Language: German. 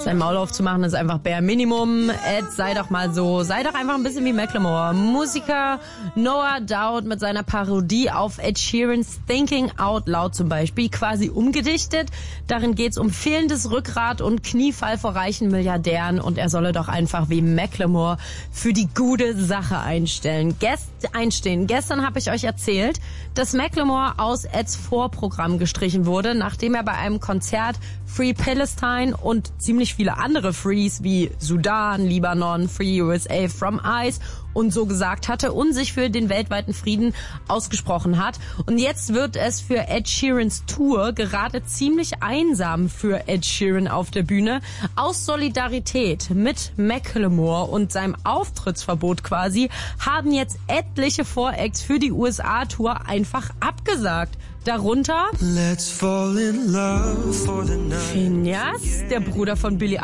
Sein Maul aufzumachen ist einfach bare Minimum. Ed, sei doch mal so. Sei doch einfach ein bisschen wie Macklemore. Musiker Noah Dowd mit seiner Parodie auf Ed Sheerans Thinking Out Loud zum Beispiel, quasi umgedichtet. Darin geht's um fehlendes Rückgrat und Kniefall vor reichen Milliardären und er solle doch einfach wie Macklemore für die gute Sache einstehen. Gestern habe ich euch erzählt, dass Macklemore aus Eds Vorprogramm gestrichen wurde, nachdem er bei einem Konzert Free Palestine und ziemlich viele andere Frees wie Sudan, Libanon, Free USA from ICE und so gesagt hatte und sich für den weltweiten Frieden ausgesprochen hat. Und jetzt wird es für Ed Sheerans Tour gerade ziemlich einsam für Ed Sheeran auf der Bühne. Aus Solidarität mit Macklemore und seinem Auftrittsverbot quasi haben jetzt etliche Voracts für die USA-Tour einfach abgesagt. Darunter Let's fall in love for the night. Finneas, der Bruder von Billie